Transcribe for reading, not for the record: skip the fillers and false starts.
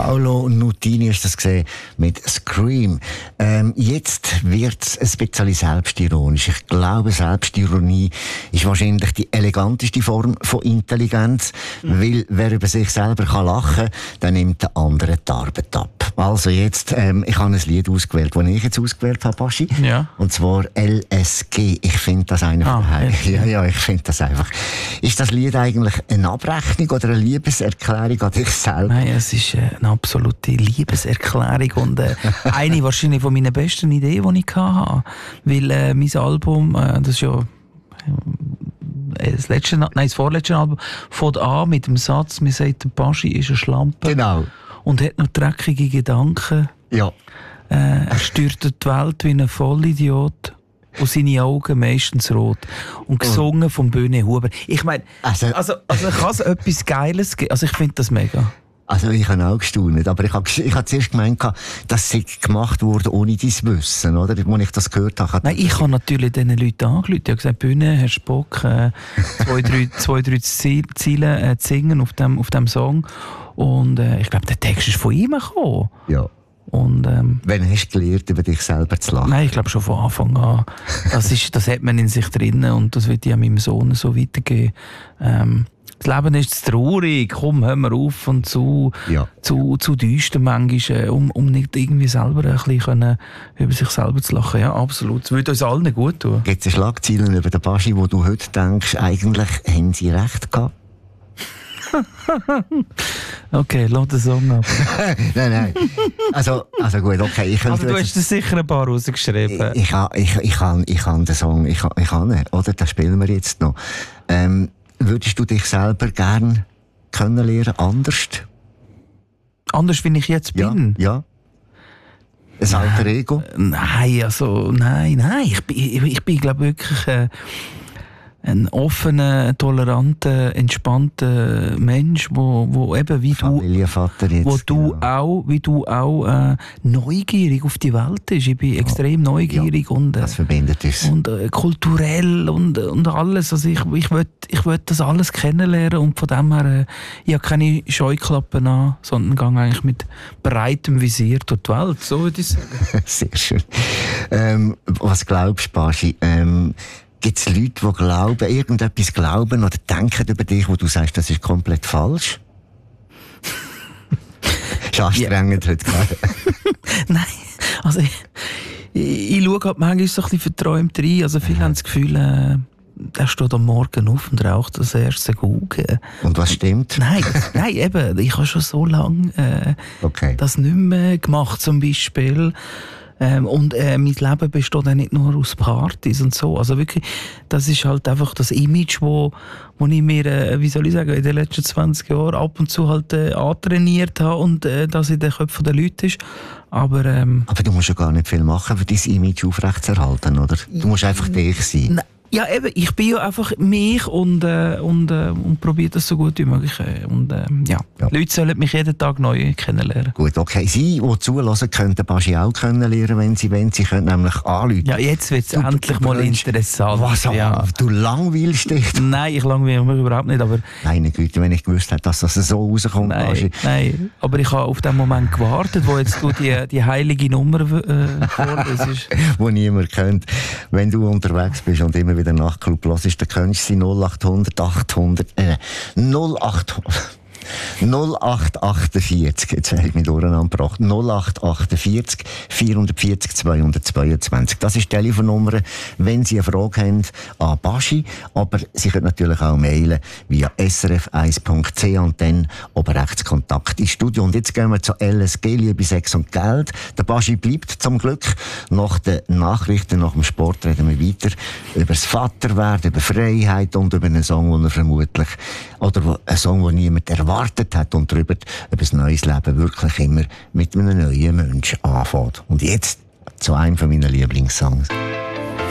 Paolo Nutini ist das gesehen mit Scream. Jetzt wird es ein bisschen selbstironisch. Ich glaube, Selbstironie ist wahrscheinlich die eleganteste Form von Intelligenz, weil wer über sich selber kann lachen, dann nimmt der andere die Arbeit ab. Also jetzt, ich habe ein Lied ausgewählt, das ich jetzt ausgewählt habe, Baschi. Ja. Und zwar LSG. Ich finde das einfach... Ja, ich finde das einfach... Ist das Lied eigentlich eine Abrechnung oder eine Liebeserklärung an dich selber? Nein, es ist eine absolute Liebeserklärung und eine wahrscheinlich von meinen besten Ideen, die ich hatte. Weil mein Album, das ist ja das vorletzte Album, fängt an mit dem Satz, mir sagt, der Baschi ist eine Schlampe. Genau. Und hat noch dreckige Gedanken. Ja. Er steuert die Welt wie ein Vollidiot. Und seine Augen meistens rot. Und gesungen von Böhne Huber. Ich meine, also kann es etwas Geiles geben? Also ich finde das mega. Also ich habe auch gestaunt, aber ich habe zuerst gemeint, dass sie gemacht wurde ohne dein Wissen, oder? Als ich das gehört habe. Nein, ich habe natürlich diesen Leuten angerufen. Ich habe gesagt, Bühne, hast du Bock, zwei, drei Ziele zu singen auf dem Song. Und ich glaube, der Text ist von ihm gekommen. Ja. Und, wann hast du gelernt, über dich selber zu lachen? Nein, ich glaube schon von Anfang an. Das hat man in sich drin und das wird ja meinem Sohn so weitergeben. Das Leben ist zu traurig, komm, hör mal auf und zu düster manchmal, um nicht irgendwie selber ein bisschen über sich selber zu lachen. Ja, absolut. Das würde uns allen gut tun. Gibt es Schlagzeilen über den Baschi, wo du heute denkst, eigentlich haben sie recht gehabt? Okay, lass den Song ab. Nein. Also gut, okay. Aber du hast das sicher ein paar rausgeschrieben. Ich kann den Song, ich kann ihn, oder? Den spielen wir jetzt noch. Würdest du dich selber gerne kennenlernen, anders? Anders, wie ich jetzt bin? Ja. Ein alter Ego? Nein. Ich bin glaube ich, wirklich ein offener, toleranter, entspannter Mensch, wo eben wie Familienvater jetzt, wie du auch neugierig auf die Welt bist. Ich bin extrem neugierig und das verbindet uns. Und kulturell und alles. Also ich will das alles kennenlernen und von dem her ich habe keine Scheuklappen an, sondern gehe eigentlich mit breitem Visier durch die Welt. So würde ich sagen. Sehr schön. Was glaubst du, Baschi? Gibt es Leute, die irgendetwas glauben oder denken über dich, wo du sagst, das ist komplett falsch? Ist anstrengend heute gerade. Nein, also ich schaue halt manchmal so ein bisschen verträumt rein. Also viele haben das Gefühl, er steht am Morgen auf und raucht das erste Gugge. Und was stimmt? Nein, eben, ich habe schon so lange das nicht mehr gemacht, zum Beispiel. Und mein Leben besteht auch nicht nur aus Partys und so. Also wirklich, das ist halt einfach das Image, wo ich mir, wie soll ich sagen, in den letzten 20 Jahren ab und zu halt antrainiert habe und das in den Köpfen der Leute ist. Aber du musst ja gar nicht viel machen, für dein Image aufrechtzuerhalten, oder? Du musst einfach dich sein. Ja, eben, ich bin ja einfach mich und probiere das so gut wie möglich. Leute sollen mich jeden Tag neu kennenlernen. Gut, okay. Sie, die zulassen, können den Baschi auch kennenlernen, wenn sie können nämlich anrufen. Ja, jetzt wird es endlich mal interessant. Was? Ja. Du langweilst dich? Nein, ich langweile mich überhaupt nicht. Aber meine Güte, wenn ich gewusst hätte, dass das so rauskommt, Baschi. Nein, aber ich habe auf den Moment gewartet, wo jetzt du die heilige Nummer vorlesest. Wo niemand kennt. Wenn du unterwegs bist und immer wieder Nachtclub hörst, dann könntest du sie 0848, jetzt habe ich mich durcheinander gebracht, 0848 440 222. Das ist die Telefonnummer, wenn Sie eine Frage haben an Baschi, aber Sie können natürlich auch mailen via srf1.ch und dann oben rechts Kontakt ins Studio. Und jetzt gehen wir zu LSG, Liebe, Sex und Geld. Der Baschi bleibt zum Glück. Nach den Nachrichten, nach dem Sport reden wir weiter über das Vaterwerden, über Freiheit und über einen Song, den er vermutlich, oder einen Song, den niemand erwartet hat und darüber, ob ein neues Leben wirklich immer mit einem neuen Menschen anfängt. Und jetzt zu einem meiner Lieblingssongs.